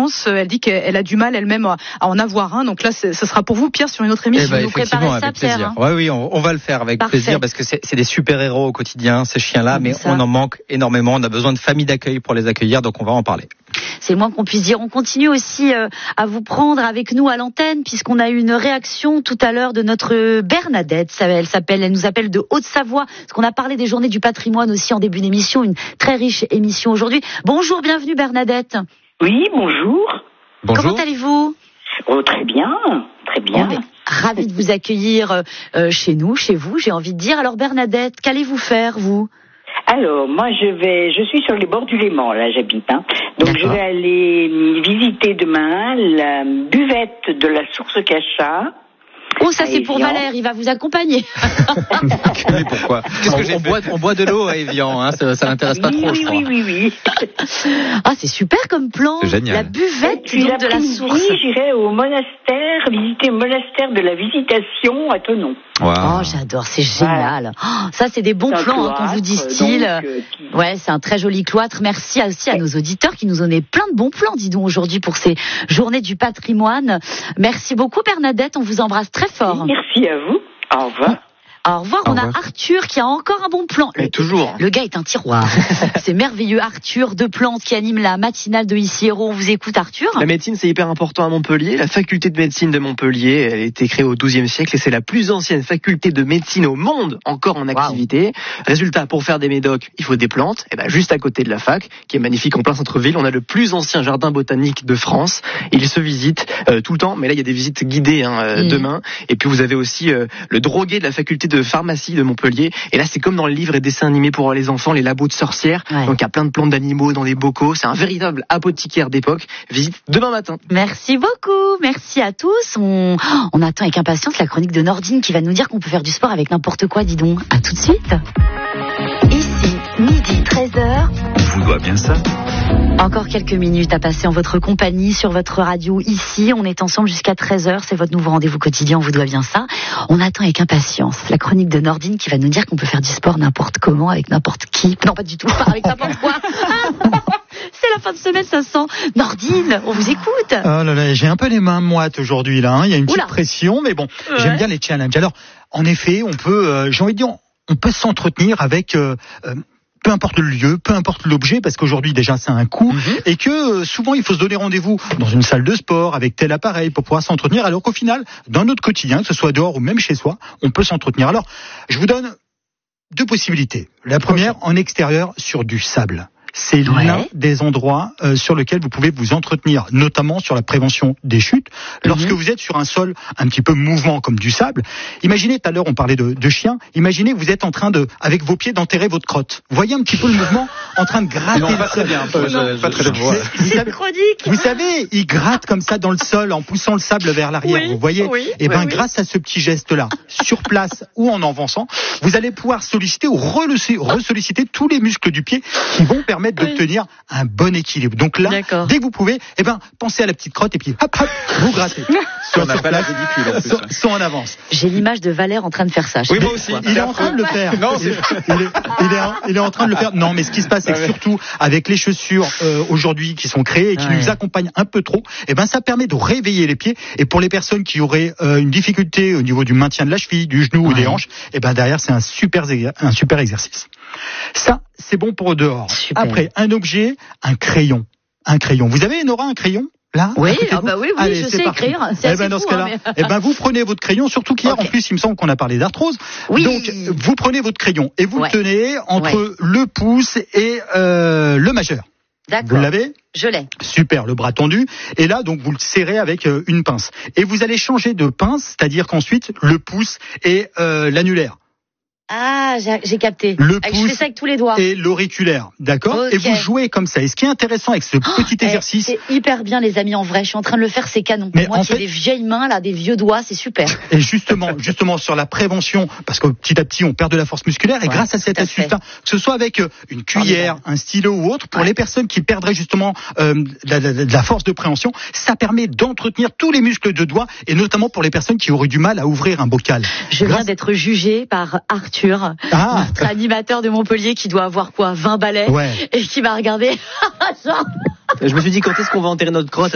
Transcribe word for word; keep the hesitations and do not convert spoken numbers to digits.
France. Elle dit qu'elle a du mal elle-même à en avoir un. Donc là, ce sera pour vous, Pierre, sur une autre émission. Eh ben, vous effectivement, préparez ça, avec Pierre. plaisir. Hein. Oui, oui, on, on va le faire avec Parfait. plaisir parce que c'est, c'est des super-héros au quotidien, ces chiens-là, mais ça. on en manque énormément. On a besoin de familles d'accueil pour les accueillir, donc on va en parler. C'est le moins qu'on puisse dire. On continue aussi euh, à vous prendre avec nous à l'antenne, puisqu'on a eu une réaction tout à l'heure de notre Bernadette. Elle s'appelle, elle nous appelle de Haute-Savoie, parce qu'on a parlé des journées du patrimoine aussi en début d'émission, une très riche émission aujourd'hui. Bonjour, bienvenue Bernadette. Oui, bonjour. Bonjour. Comment allez-vous ? Oh, très bien, très bien. Oh, ravi de vous accueillir euh, chez nous, chez vous, j'ai envie de dire. Alors Bernadette, qu'allez-vous faire, vous ? Alors, moi, je vais, je suis sur les bords du Léman, là, j'habite, hein. Donc, D'accord. je vais aller visiter demain la buvette de la Source Cachat. Oh, ça c'est À pour Évian. Valère, il va vous accompagner. Mais pourquoi ? Qu'est-ce que j'ai on, boit, on boit de l'eau à Évian, hein, ça, ça l'intéresse pas oui, trop, oui, je crois. oui, oui, oui. Ah, c'est super comme plan. C'est génial. La buvette Puis donc, de la l'après-midi, source. j'irai au monastère, visiter le monastère de la Visitation à Thonon. Wow. Oh, j'adore, c'est génial. Oh, ça, c'est des bons C'est un plans hein, qu'on vous cloître, distille. donc, euh, qui- Ouais, c'est un très joli cloître. Merci aussi à nos auditeurs qui nous ont donné plein de bons plans, dis donc, aujourd'hui pour ces journées du patrimoine. Merci beaucoup, Bernadette. On vous embrasse très fort. Merci à vous. Au revoir. Au revoir. Au On a revoir. Arthur qui a encore un bon plan. Mais Le- toujours. Le gars est un tiroir. C'est merveilleux. Arthur de Plante qui anime la matinale de Ici Héros. On vous écoute, Arthur. La médecine, c'est hyper important à Montpellier. La faculté de médecine de Montpellier, elle a été créée au douzième siècle et c'est la plus ancienne faculté de médecine au monde encore en activité. Résultat, pour faire des médocs, il faut des plantes. Et ben, juste à côté de la fac, qui est magnifique en plein centre-ville, on a le plus ancien jardin botanique de France. Il se visite euh, tout le temps, mais là, il y a des visites guidées hein, euh, Mmh. demain. Et puis, vous avez aussi euh, le drogué de la faculté de pharmacie de Montpellier. Et là, c'est comme dans le livre et dessins animés pour les enfants, les labos de sorcières. Ouais. Donc, il y a plein de plantes d'animaux dans des bocaux. C'est un véritable apothicaire d'époque. Visite demain matin. Merci beaucoup, merci à tous. On, on attend avec impatience la chronique de Nordine qui va nous dire qu'on peut faire du sport avec n'importe quoi, dis donc. À tout de suite. Ici, midi treize heures. Je vous dois bien ça. Encore quelques minutes à passer en votre compagnie sur votre radio ici. On est ensemble jusqu'à treize heures. C'est votre nouveau rendez-vous quotidien. On vous doit bien ça. On attend avec impatience la chronique de Nordine qui va nous dire qu'on peut faire du sport n'importe comment, avec n'importe qui. Non, pas du tout. Pas avec n'importe quoi. C'est la fin de semaine, ça sent. Nordine, on vous écoute. Oh là là, j'ai un peu les mains moites aujourd'hui là. Hein. Il y a une petite Oula. pression, mais bon, Ouais. j'aime bien les challenges. Alors, en effet, on peut, euh, j'ai envie de dire, on peut s'entretenir avec. Euh, euh, peu importe le lieu, peu importe l'objet, parce qu'aujourd'hui déjà c'est un coût, Mm-hmm. et que euh, souvent il faut se donner rendez-vous dans une salle de sport avec tel appareil pour pouvoir s'entretenir, alors qu'au final, dans notre quotidien, que ce soit dehors ou même chez soi, on peut s'entretenir. Alors, je vous donne deux possibilités. La première, en extérieur, sur du sable. C'est Ouais. l'un des endroits euh, sur lequel vous pouvez vous entretenir, notamment sur la prévention des chutes. Lorsque Mhm. vous êtes sur un sol un petit peu mouvant comme du sable, imaginez, tout à l'heure on parlait de, de chiens, imaginez que vous êtes en train de, avec vos pieds, d'enterrer votre crotte. Vous voyez un petit peu le mouvement en train de gratter Non, le pas très sol. bien. Pas, je- Pas je- très je bien. vois. Vous C'est savez- chronique. vous savez, il gratte comme ça dans le sol en poussant le sable vers l'arrière. Oui, vous voyez oui, Et ben, oui, oui. grâce à ce petit geste-là, sur place ou en avançant, vous allez pouvoir solliciter ou relussi- ressolliciter tous les muscles du pied qui vont permettre Oui. d'obtenir un bon équilibre. Donc là, D'accord. dès que vous pouvez, eh ben, pensez à la petite crotte et puis hop, hop, vous grattez. On n'a pas la ridicule en plus. Soit, soit en avance. J'ai l'image de Valère en train de faire ça. Je Oui, sais moi pas aussi. pourquoi. Il est en train de le faire. Non, il, est, c'est- il, est, il, est en, il est en train de le faire. Non, mais ce qui se passe, c'est que Ouais. surtout avec les chaussures euh, aujourd'hui qui sont créées et qui Ouais. nous accompagnent un peu trop, eh ben ça permet de réveiller les pieds. Et pour les personnes qui auraient euh, une difficulté au niveau du maintien de la cheville, du genou ou des Ouais. hanches, eh ben derrière c'est un super exer- un super exercice. Ça, c'est bon pour dehors. Super. Après, un objet, un crayon, un crayon. Vous avez Nora un crayon? Là, Oui, à côté de ah vous bah oui, oui, Allez, je c'est sais parti. écrire. C'est Eh assez ben dans fou, ce cas-là, hein, mais- eh ben vous prenez votre crayon. Surtout qu'hier, Ok. en plus, il me semble qu'on a parlé d'arthrose. Oui. Donc, vous prenez votre crayon et vous Ouais. le tenez entre Ouais. le pouce et euh, le majeur. Vous D'accord. l'avez? Je l'ai. Super, le bras tendu. Et là, donc, vous le serrez avec euh, une pince. Et vous allez changer de pince, c'est-à-dire qu'ensuite, le pouce et euh, l'annulaire. Ah, j'ai j'ai capté. Le Ah, je pouce fais ça avec tous les doigts. Et l'auriculaire, d'accord? Ok. Et vous jouez comme ça. Et ce qui est intéressant avec ce petit Eh, exercice, c'est hyper bien, les amis, en vrai. Je suis en train de le faire, c'est canon. Mais Moi en qui ai fait- des vieilles mains, là, des vieux doigts, c'est super. et justement, justement sur la prévention, parce que petit à petit, on perd de la force musculaire, et Ouais, grâce à cette tout à fait. astuce-là, que ce soit avec euh, une cuillère, un stylo ou autre, pour Ouais. les personnes qui perdraient justement euh, de, la, de la- de la force de préhension, ça permet d'entretenir tous les muscles de doigts, et notamment pour les personnes qui auraient du mal à ouvrir un bocal. Je viens Grâce- d'être jugée par Arthur, Ah. notre animateur de Montpellier qui doit avoir quoi, vingt balais, Ouais. et qui m'a regardé. Genre, Je me suis dit, quand est-ce qu'on va enterrer notre crotte